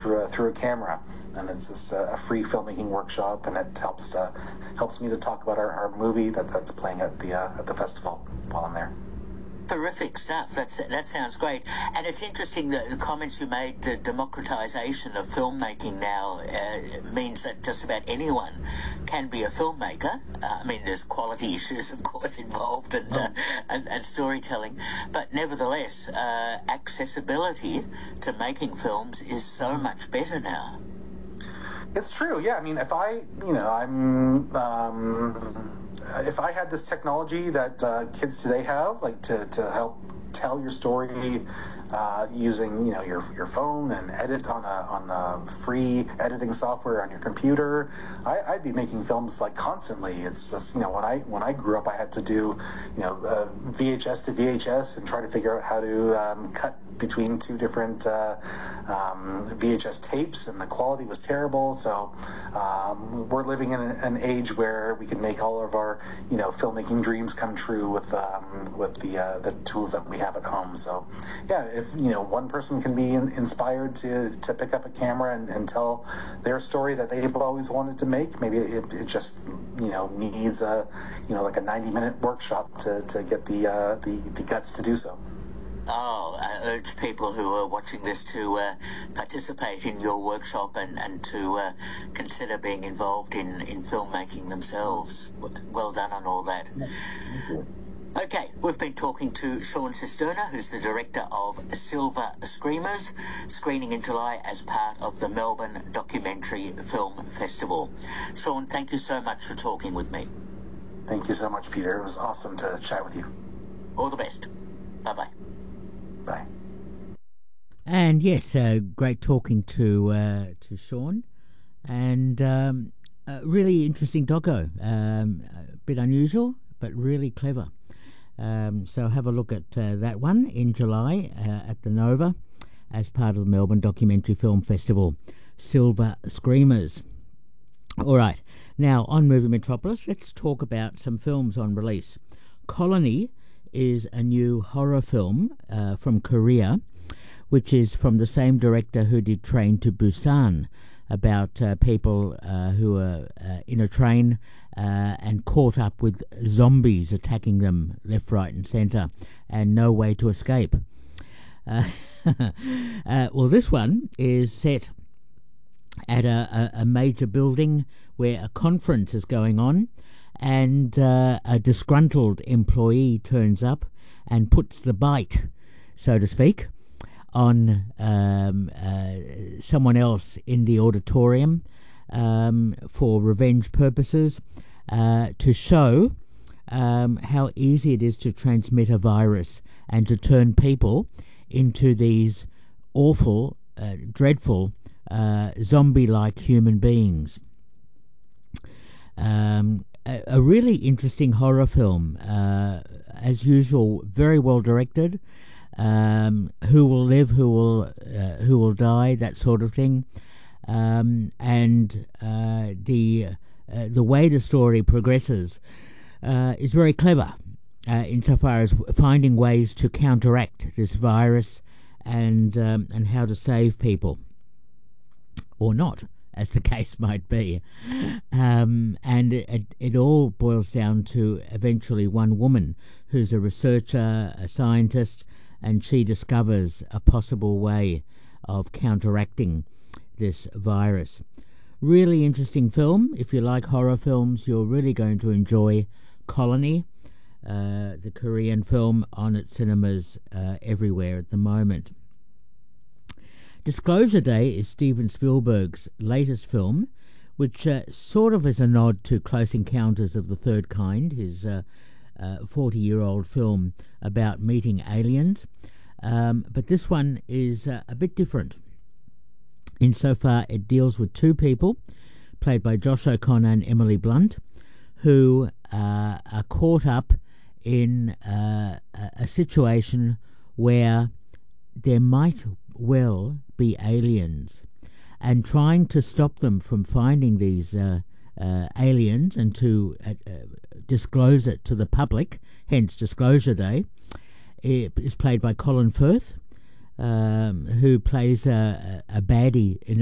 through a camera, and it's just a free filmmaking workshop, and it helps me to talk about our movie that's playing at the festival while I'm there. Terrific stuff. That sounds great. And it's interesting that the comments you made, the democratization of filmmaking now means that just about anyone can be a filmmaker. I mean, there's quality issues, of course, involved and storytelling. But nevertheless, accessibility to making films is so much better now. It's true, yeah. I mean, if I had this technology that kids today have, like to help tell your story using your phone and edit on a free editing software on your computer, I'd be making films like constantly. It's just when I grew up, I had to do VHS to VHS and try to figure out how to cut between two different VHS tapes, and the quality was terrible. So we're living in an age where we can make all of our filmmaking dreams come true with the tools that we have at home. So yeah, if one person can be inspired to pick up a camera and tell their story that they've always wanted to make, maybe it just needs like a 90-minute workshop to get the guts to do so. Oh, I urge people who are watching this to participate in your workshop and to consider being involved in filmmaking themselves. Well done on all that. Okay, we've been talking to Sean Cisterna, who's the director of Silver Screamers, screening in July as part of the Melbourne Documentary Film Festival. Sean, thank you so much for talking with me. Thank you so much, Peter. It was awesome to chat with you. All the best. Bye-bye. Bye. And yes, great talking to Sean, and really interesting doco. A bit unusual, but really clever. So have a look at that one in July at the Nova as part of the Melbourne Documentary Film Festival, Silver Screamers. All right, now on Movie Metropolis, let's talk about some films on release. Colony is a new horror film from Korea, which is from the same director who did Train to Busan, about people who are in a train and caught up with zombies attacking them left, right and centre, and no way to escape. Well, this one is set at a major building where a conference is going on, and a disgruntled employee turns up and puts the bite, so to speak, on someone else in the auditorium for revenge purposes, to show how easy it is to transmit a virus and to turn people into these awful, dreadful, zombie-like human beings. A really interesting horror film, as usual, very well directed. Who will live, who will die, that sort of thing, and the way the story progresses is very clever, insofar as finding ways to counteract this virus and how to save people, or not, as the case might be. And it all boils down to eventually one woman who's a researcher, a scientist, and she discovers a possible way of counteracting this virus. Really interesting film. If you like horror films, you're really going to enjoy Colony, the Korean film on its cinemas everywhere at the moment. Disclosure Day is Steven Spielberg's latest film, which sort of is a nod to Close Encounters of the Third Kind, his 40-year-old film about meeting aliens. But this one is a bit different. Insofar, it deals with two people, played by Josh O'Connor and Emily Blunt, who are caught up in a situation where there might well be aliens, and trying to stop them from finding these aliens and to disclose it to the public, hence Disclosure Day. It is played by Colin Firth, who plays a baddie in